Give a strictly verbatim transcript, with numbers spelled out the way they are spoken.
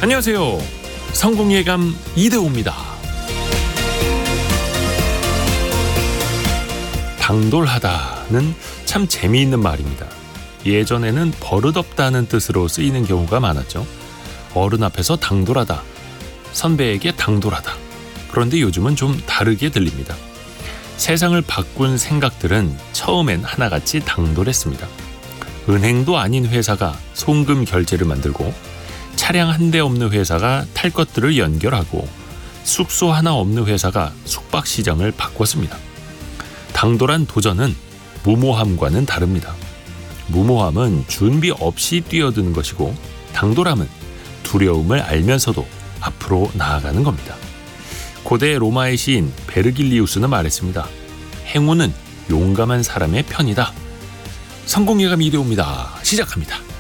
안녕하세요. 성공예감 이대호입니다. 당돌하다는 참 재미있는 말입니다. 예전에는 버릇없다는 뜻으로 쓰이는 경우가 많았죠. 어른 앞에서 당돌하다, 선배에게 당돌하다. 그런데 요즘은 좀 다르게 들립니다. 세상을 바꾼 생각들은 처음엔 하나같이 당돌했습니다. 은행도 아닌 회사가 송금 결제를 만들고, 차량 한 대 없는 회사가 탈 것들을 연결하고, 숙소 하나 없는 회사가 숙박시장을 바꿨습니다. 당돌한 도전은 무모함과는 다릅니다. 무모함은 준비 없이 뛰어드는 것이고, 당돌함은 두려움을 알면서도 앞으로 나아가는 겁니다. 고대 로마의 시인 베르길리우스는 말했습니다. 행운은 용감한 사람의 편이다. 성공예감 이대호입니다. 시작합니다.